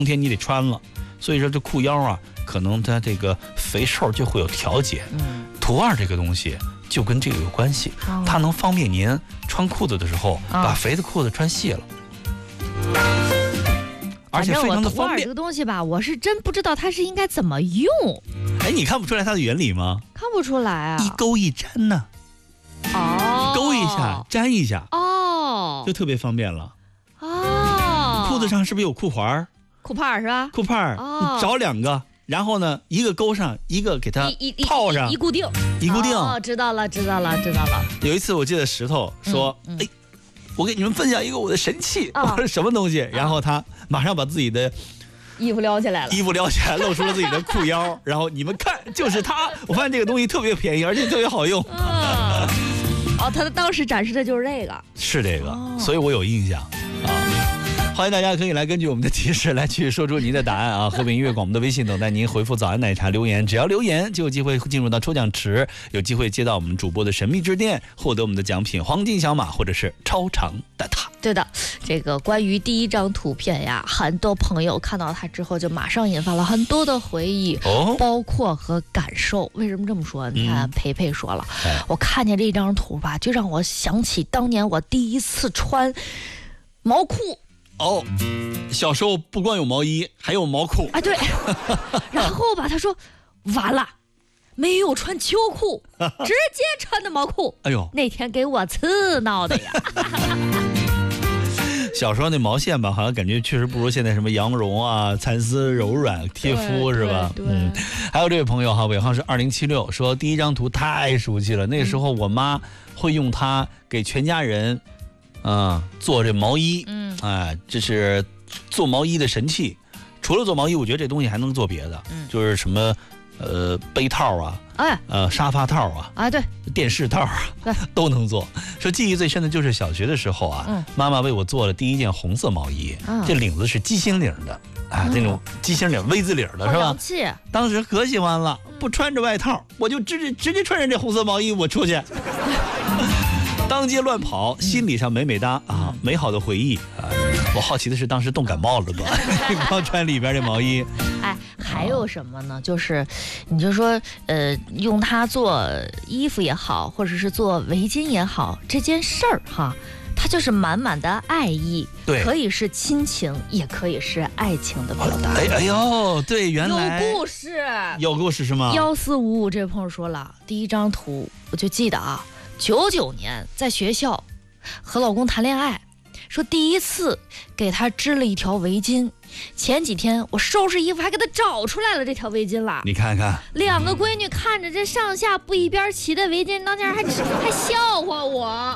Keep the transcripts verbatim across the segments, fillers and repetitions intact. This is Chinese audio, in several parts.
冬天你得穿了，所以说这裤腰啊，可能它这个肥瘦就会有调节。嗯，图二这个东西就跟这个有关系，哦、它能方便您穿裤子的时候、哦、把肥的裤子穿细了。而且非常的方便。 这个东西吧，我是真不知道它是应该怎么用。 哎，你看不出来它的原理吗？ 看不出来啊。 一勾一粘呢。哦。勾一下，粘一下。哦。就特别方便了。哦。裤子上是不是有裤环？ 裤帕是吧？ 裤帕，哦、你找两个，然后呢，一个勾上，一个给它套上， 一固定， 一固定。 哦，知道了，知道了，知道了。 有一次我记得石头说，嗯嗯、哎。我给你们分享一个我的神器，我、哦、说什么东西？然后他马上把自己的衣服撩起来了， 衣服撩起来，露出了自己的裤腰。然后你们看，就是它。我发现这个东西特别便宜，而且特别好用。 哦，哦他当时展示的就是这个， 是这个，哦、所以我有印象啊。欢迎大家可以来根据我们的提示来去说出您的答案啊！和平音乐广播的微信等待您回复早安奶茶留言，只要留言就有机会进入到抽奖池，有机会接到我们主播的神秘之电，获得我们的奖品黄金小马或者是超长蛋挞。 对的，这个关于第一张图片呀，很多朋友看到它之后就马上引发了很多的回忆，哦、包括和感受。为什么这么说？你看，培培说了，嗯、我看见这张图吧，就让我想起当年我第一次穿毛裤。 哦，小时候不光有毛衣，还有毛裤啊！对，然后吧，他说完了，没有穿秋裤，直接穿的毛裤。哎呦，那天给我刺挠的呀！ 小时候那毛线吧，好像感觉确实不如现在什么羊绒啊、蚕丝柔软贴肤是吧？ 对。对嗯， 还有这位朋友哈，尾号是二零七六，说第一张图太熟悉了，那时候我妈会用它给全家人。啊、嗯，做这毛衣，嗯，哎，这是做毛衣的神器。除了做毛衣，我觉得这东西还能做别的，嗯，就是什么，呃，被套啊，哎，呃，沙发套啊， 啊，对， 电视套啊，对，都能做。说记忆最深的就是小学的时候啊，嗯，妈妈为我做了第一件红色毛衣，嗯、这领子是鸡心领的，啊，那种鸡心领 V 字领的是吧？当时可喜欢了，不穿着外套，我就直接直接穿着这红色毛衣我出去。当街乱跑，心理上美美哒啊，美好的回忆啊！我好奇的是，当时冻感冒了吧？光穿里边这毛衣。 哎，还有什么呢？就是，你就说，呃，用它做衣服也好，或者是做围巾也好，这件事儿哈，它就是满满的爱意。 对， 可以是亲情，也可以是爱情的表达。 哎哎呦，对，原来有故事， 有故事是吗？ 幺四五五这位朋友说了，第一张图我就记得啊。九九年在学校和老公谈恋爱，说第一次给他织了一条围巾，前几天我收拾衣服还给他找出来了这条围巾了。 你看看， 两个闺女看着这上下不一边齐的围巾，当家还还笑话我。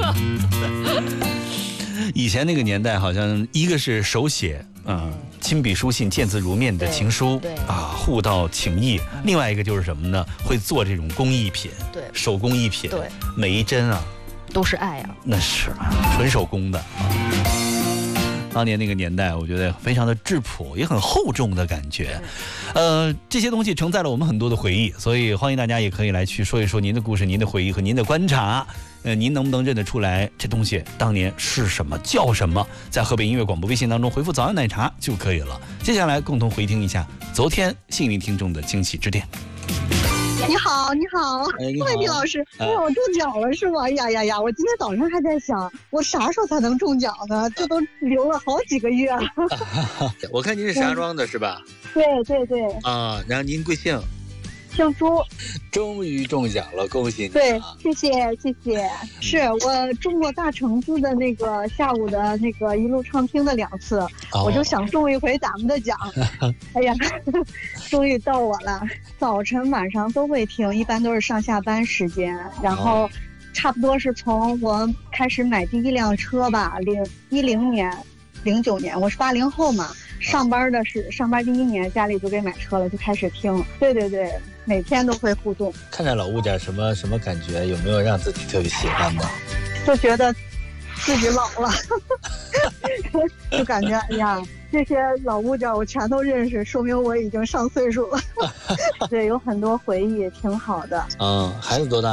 以前那个年代好像一个是手写，嗯，亲笔书信、见字如面的情书，对啊，互道情谊。嗯、另外一个就是什么呢？会做这种工艺品，对，手工艺品，对，每一针啊， 都是爱啊， 那是纯手工的啊。当年那个年代，我觉得非常的质朴，也很厚重的感觉。呃，这些东西承载了我们很多的回忆，所以欢迎大家也可以来去说一说您的故事、您的回忆和您的观察。呃，您能不能认得出来这东西当年是什么、叫什么？在河北音乐广播微信当中回复“早安奶茶”就可以了。接下来共同回听一下昨天幸运听众的惊喜致电。 你好，你好，魏斌老师，哎，我中奖了是吗？哎呀呀呀！我今天早上还在想，我啥时候才能中奖呢？这都留了好几个月了。 我看您是石家庄的是吧？ 对对对。 啊，然后您贵姓？ 姓朱。 终于中奖了，恭喜你！ 对，谢谢谢谢。是我中过大橙子的那个下午的那个一路畅听的两次，哦、我就想中一回咱们的奖。哎呀，终于到我了。早晨晚上都会听，一般都是上下班时间，然后差不多是从我开始买第一辆车吧，零一零年、零九年，我是八零后嘛，上班的是上班第一年，家里就给买车了，就开始听。对对对，每天都会互动。 看着老物件什么什么感觉？有没有让自己特别喜欢的？ 就觉得自己老了，就感觉哎呀。这些老物件我全都认识，说明我已经上岁数了。对，有很多回忆，挺好的。 嗯，孩子多大了？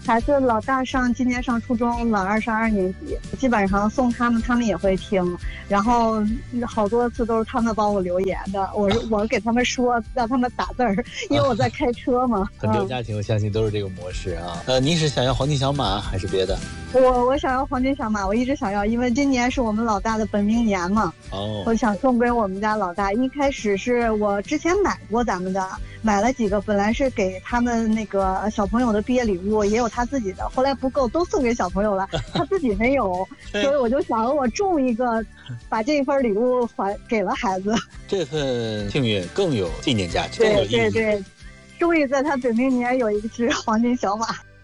孩子老大上今年上初中，老二上二年级，基本上送他们，他们也会听。然后好多次都是他们帮我留言的，我我给他们说，让他们打字儿，因为我在开车嘛。 很多家庭我相信都是这个模式啊。呃，您是想要黄金小马还是别的？ 我我想要黄金小马，我一直想要，因为今年是我们老大的本命年嘛。 哦。 我想送给我们家老大。一开始是我之前买过咱们的，买了几个，本来是给他们那个小朋友的毕业礼物，也有他自己的，后来不够，都送给小朋友了，他自己没有，所以我就想我中一个，把这一份礼物还给了孩子。 这份幸运更有纪念价值，更有意义。 对对对，终于在他本命年有一只黄金小马。